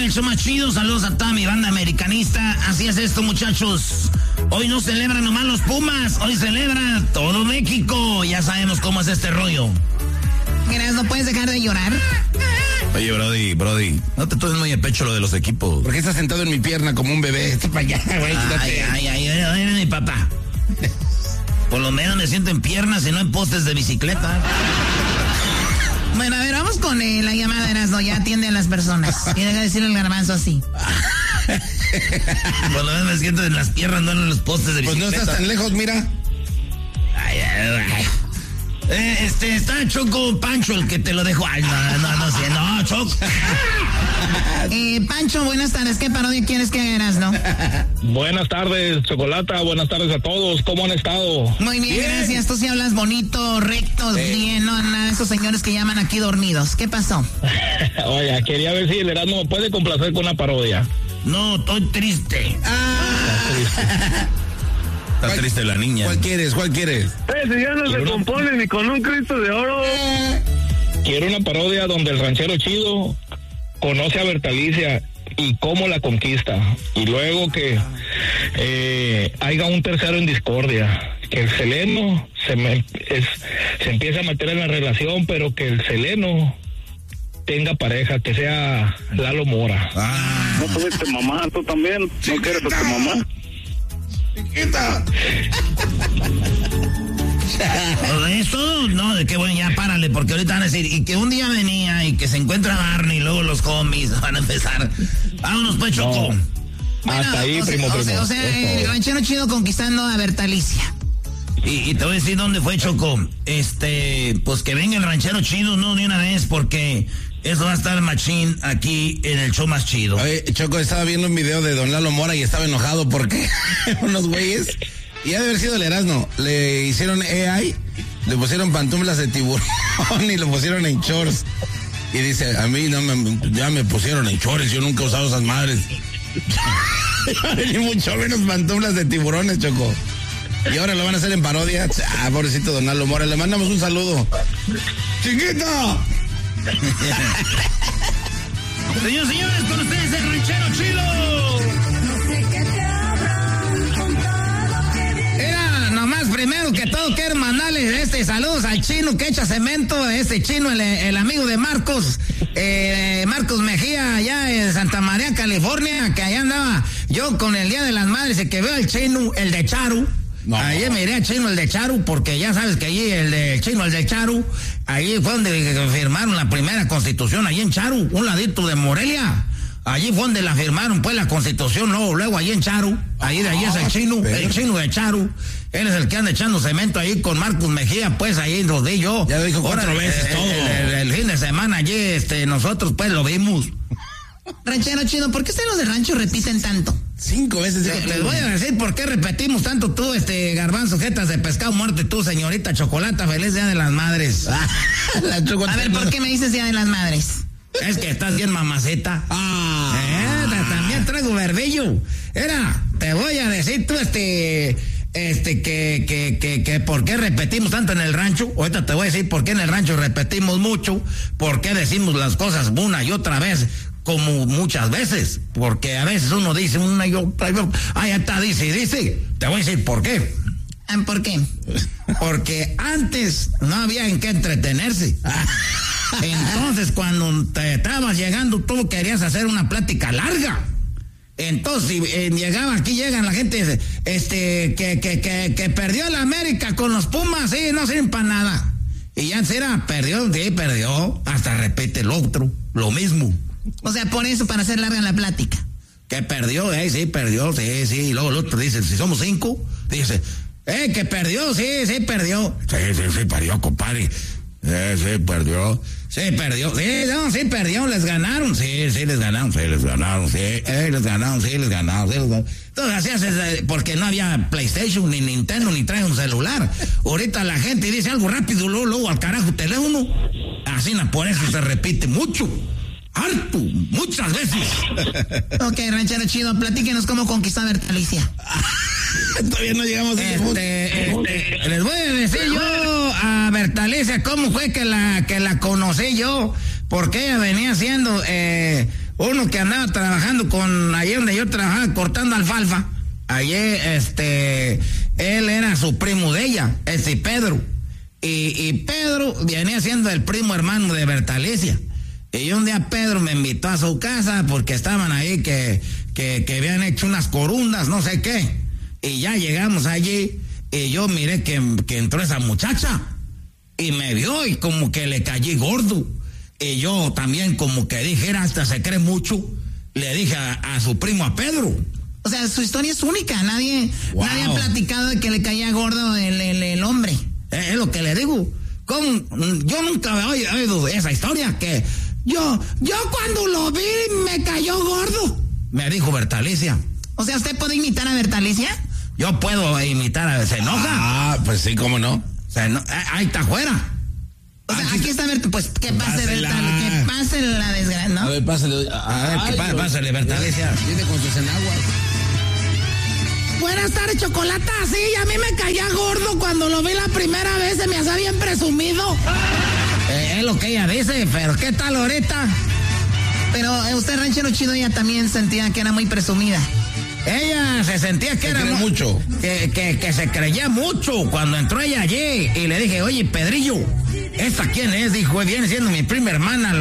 el show más chido. Saludos a toda mi banda americanista. Así es esto, muchachos. Hoy no celebran nomás los Pumas, hoy celebra todo México. Ya sabemos cómo es este rollo. Gracias, ¿no puedes dejar de llorar? Oye, Brody, no te tomes muy a pecho lo de los equipos. ¿Por qué estás sentado en mi pierna como un bebé? Está para allá, güey. Ay, mi papá. Por lo menos me siento en piernas y no en postes de bicicleta. Bueno, a ver, vamos con la llamada, Erasmo. Ya atiende a las personas. Y deja de decirle el garbanzo así. Por lo menos me siento en las piernas, no en los postes de bicicleta. Pues no estás tan lejos, mira. Está Choco Pancho el que te lo dejó. Ay, no, Choco. Pancho, buenas tardes. ¿Qué parodia quieres que hagas, no? Buenas tardes, Chocolata. Buenas tardes a todos. ¿Cómo han estado? Muy bien, gracias. Tú sí hablas bonito, recto, bien, no nada de esos señores que llaman aquí dormidos. ¿Qué pasó? Oye, quería ver si el Erasmo me puede complacer con una parodia. No, estoy triste. Está triste la niña. ¿Cuál quieres? Si ya no se compone ni con un Cristo de oro. Quiero una parodia donde el ranchero chido conoce a Bertalicia y cómo la conquista. Y luego que haya un tercero en discordia. Que el Seleno se empieza a meter en la relación, pero que el Seleno tenga pareja, que sea Lalo Mora. No tuviste mamá, tú también. ¿No quieres a tu mamá? Eso, no, de qué bueno, ya párale, porque ahorita van a decir, y que un día venía y que se encuentra Barney y luego los homies van a empezar. Vámonos pues, Choco. Bueno, hasta ahí, primo. O sea, el ranchero chido conquistando a Bertalicia. Y te voy a decir dónde fue, Choco. Pues que venga el ranchero chido, no, de una vez, porque eso va a estar machín aquí en el show más chido. Oye, Choco, estaba viendo un video de don Lalo Mora y estaba enojado porque unos güeyes, y ha de haber sido el Erasmo, le hicieron AI, le pusieron pantuflas de tiburón y lo pusieron en shorts. Y dice, a mí ya me pusieron en shorts, yo nunca he usado esas madres. Y mucho menos pantuflas de tiburones, Choco. Y ahora lo van a hacer en parodia. Pobrecito don Lalo Mora, le mandamos un saludo. ¡Chiquito! Señores, con ustedes el ranchero chido. Era nomás primero que todo quiero mandarle saludos al chino que echa cemento, chino, el amigo de Marcos, Marcos Mejía, allá en Santa María, California, que allá andaba yo con el Día de las Madres y que veo al chino, el de Charu. No. Ayer me iré al chino, el de Charu, porque ya sabes que allí el de chino, el de Charu, allí fue donde firmaron la primera constitución, allí en Charu, un ladito de Morelia. Allí fue donde la firmaron, pues, la constitución, luego allí en Charu, ahí de allí es el chino de Charu. Él es el que anda echando cemento ahí con Marcos Mejía, pues, ahí lo vi yo. Ya lo dijo 4 veces todo. El fin de semana allí, nosotros, pues, lo vimos. Ranchero chido, ¿por qué ustedes los de rancho repiten tanto? 5 veces. Les voy a decir por qué repetimos tanto tú, garbanzo, jetas de pescado muerto, y tú, señorita Chocolata, feliz Día de las Madres. A ver, ¿por qué me dices Día de las Madres? Es que estás bien mamacita. También traigo verbillo. Te voy a decir tú, que por qué repetimos tanto en el rancho. Ahorita te voy a decir por qué en el rancho repetimos mucho, por qué decimos las cosas una y otra vez, como muchas veces, porque a veces uno dice una y otra, ya está, dice. Te voy a decir por qué. ¿Por qué? Porque antes no había en qué entretenerse. Entonces, cuando te estabas llegando, tú querías hacer una plática larga. Entonces, llegan la gente, que perdió la América con los Pumas, sí, no sirven para nada. Y ya perdió, hasta repite el otro, lo mismo. O sea, por eso, para hacer larga la plática. Que perdió, sí, perdió, sí. Y luego el otro dice, si somos 5, dice, que perdió, sí, perdió. Sí, perdió, compadre. Sí, perdió. Sí, perdió. Sí, perdió. Les ganaron. Sí, les ganaron. Les ganaron. Entonces, así haces, porque no había PlayStation, ni Nintendo, ni trae un celular. Ahorita la gente dice algo rápido, luego al carajo teléfono. Así, por eso se repite mucho. Harto, muchas veces. Ok, ranchero chido, platíquenos cómo conquistar a Bertalicia. Todavía no llegamos a ese punto. Les voy a decir yo a Bertalicia cómo fue que la conocí yo, porque ella venía siendo uno que andaba trabajando allí donde yo trabajaba, cortando alfalfa. Allí, él era su primo de ella, Pedro. Y Pedro venía siendo el primo hermano de Bertalicia. Y un día Pedro me invitó a su casa porque estaban ahí que habían hecho unas corundas, no sé qué. Y ya llegamos allí y yo miré que entró esa muchacha y me vio y como que le caí gordo. Y yo también como que dije, hasta se cree mucho, le dije a su primo, a Pedro. O sea, su historia es única, nadie ha platicado de que le caía gordo el hombre. Es lo que le digo. Yo nunca he oído esa historia, que yo cuando lo vi me cayó gordo, me dijo Bertalicia. O sea, ¿usted puede imitar a Bertalicia? Yo puedo imitar ¿se enoja? Pues sí, ¿cómo no? Ahí está afuera. O sea, aquí está pues que pase Bertalicia, que pase la desgracia, ¿no? A ver, pásale. Pásale, Bertalicia. Viene con sus enaguas. Buenas tardes, Chocolata. Sí, a mí me caía gordo cuando lo vi la primera vez, se me hacía bien presumido. Es lo que ella dice, pero ¿qué tal ahorita? Pero usted, ranchero chido, ella también sentía que era muy presumida. Ella se sentía que era mucho. Que se creía mucho cuando entró ella allí. Y le dije, oye, Pedrillo, ¿esta quién es? Dijo, viene siendo mi prima hermana,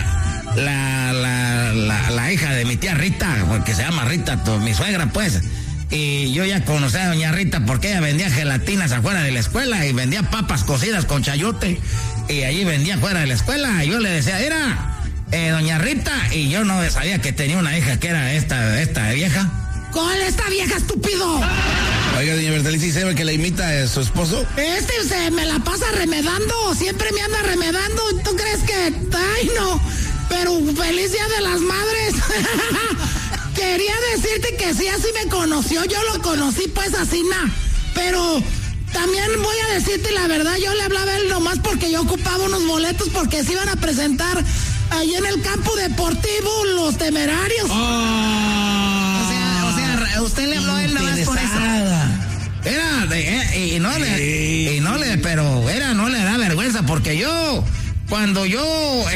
la hija de mi tía Rita, porque se llama Rita, mi suegra, pues. Y yo ya conocí a doña Rita porque ella vendía gelatinas afuera de la escuela y vendía papas cocidas con chayote. Y allí vendía afuera de la escuela. Y yo le decía, doña Rita. Y yo no sabía que tenía una hija que era esta vieja. ¿Cuál esta vieja, estúpido? Oiga, doña Bertalicia, ¿sabe que la imita a su esposo? Se me la pasa remedando, siempre me anda remedando. ¿Tú crees que? Ay, no. Pero feliz Día de las Madres. Quería decirte que sí, así me conoció, yo lo conocí pues así, pero también voy a decirte la verdad, yo le hablaba a él nomás porque yo ocupaba unos boletos porque se iban a presentar ahí en el campo deportivo los Temerarios. O sea, usted le habló a él nomás por eso. No le da vergüenza porque cuando yo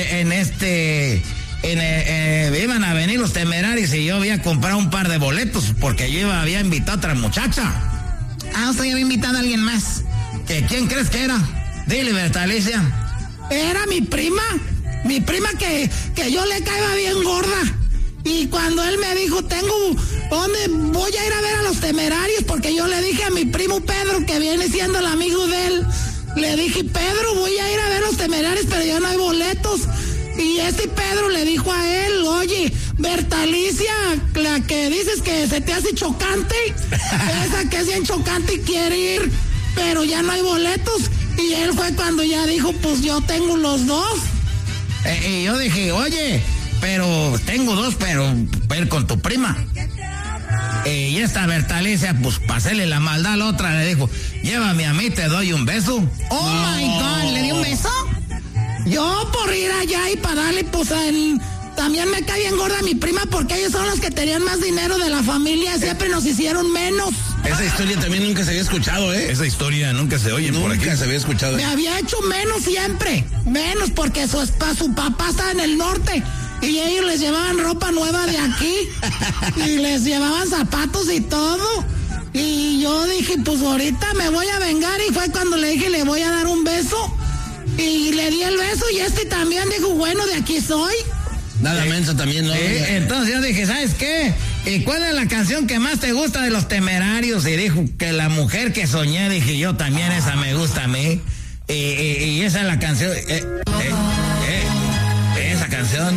iban a venir los Temerarios y yo había comprado un par de boletos porque yo había invitado a otra muchacha. Usted había invitado a alguien más. ¿Quién crees que era? Dile, Bertalicia. Era mi prima que yo le caía bien gorda. Y cuando él me dijo, ¿dónde voy a ir a ver a los Temerarios? Porque yo le dije a mi primo Pedro, que viene siendo el amigo de él, le dije, Pedro, voy a ir a ver a los Temerarios, pero ya no hay boletos. Y Pedro le dijo a él, oye, Bertalicia, la que dices que se te hace chocante, esa que es bien chocante y quiere ir, pero ya no hay boletos. Y él fue cuando ya dijo, pues yo tengo los dos. Y yo dije, oye, pero tengo dos, pero con tu prima. Y esta Bertalicia, pues para hacerle la maldad a la otra, le dijo, llévame a mí, te doy un beso. Oh my God, ¿le dio un beso? Yo por ir allá y para darle, pues también me cae bien gorda mi prima porque ellos son los que tenían más dinero de la familia, siempre nos hicieron menos. Esa historia también nunca se había escuchado, Esa historia nunca se oye por aquí. Nunca se había escuchado. Me había hecho menos siempre, menos porque su papá estaba en el norte y ellos les llevaban ropa nueva de aquí y les llevaban zapatos y todo. Y yo dije, pues ahorita me voy a vengar, y fue cuando le dije, le voy a dar un beso. Y le di el beso y también dijo, bueno, de aquí soy. Nada menso también, ¿no? Entonces yo dije, ¿sabes qué? ¿Y cuál es la canción que más te gusta de los Temerarios? Y dijo que La Mujer que Soñé. Dije, yo también esa me gusta a mí. Y esa es la canción. Esa canción.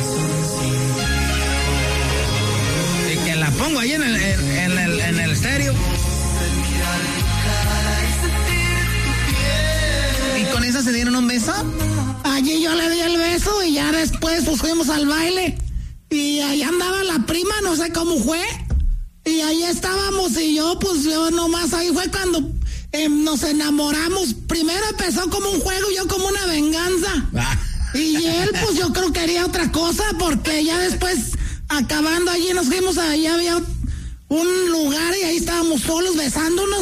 Y que la pongo ahí en el estéreo. ¿Y con esa se dieron un beso? Allí yo le di el beso y ya después pues fuimos al baile. Y ahí andaba la prima, no sé cómo fue. Y ahí estábamos y yo nomás ahí fue cuando nos enamoramos. Primero empezó como un juego, yo como una venganza. Y él pues yo creo que quería otra cosa porque ya después acabando allí nos fuimos, ahí había un lugar y ahí estábamos solos besándonos.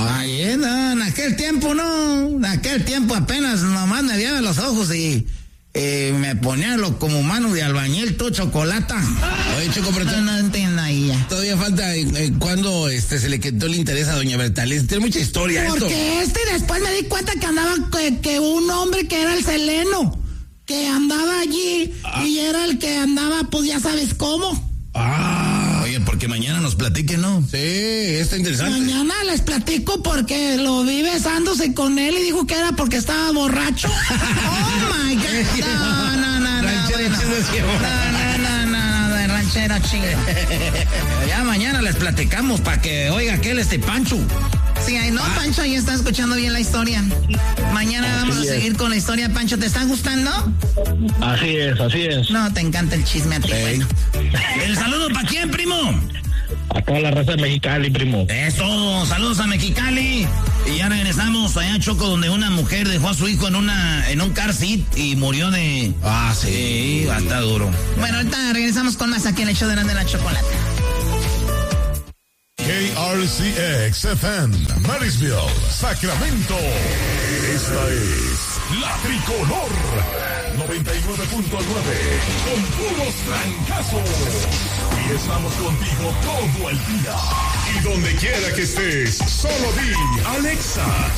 En aquel tiempo apenas nomás me veía los ojos y me ponía como mano de albañil, todo chocolata. Oye, Choco, pero No entiendo ahí ya. todavía falta cuando se le quitó el interés a doña Bertalicia. Tiene mucha historia esto. Porque después me di cuenta que andaba que un hombre que era el Seleno, que andaba allí y era el que andaba, pues ya sabes cómo. Oye, porque mañana nos platiquen, ¿no? Sí, está interesante. Mañana les platico porque lo vi besándose con él y dijo que era porque estaba borracho. Oh my God. No, Ranchero bueno. chido, sí, No, de ranchero chido. Ya mañana les platicamos para que oiga aquel Pancho. Sí, ahí no, Pancho, ahí está escuchando bien la historia. Mañana vamos a seguir con la historia, Pancho. ¿Te está gustando? Así es. No, te encanta el chisme a ti. Bueno. ¿El saludo para quién, primo? A toda la raza de Mexicali, primo. Eso, saludos a Mexicali. Y ya regresamos allá, Choco, donde una mujer dejó a su hijo en un car seat y murió de... Sí, está duro. Bueno, ahorita regresamos con más aquí en el show de la Chocolata. KRCX FM, Marysville, Sacramento. Esta es La Tricolor 99.9 con puros trancazos. Y estamos contigo todo el día. Y donde quiera que estés, solo di Alexa.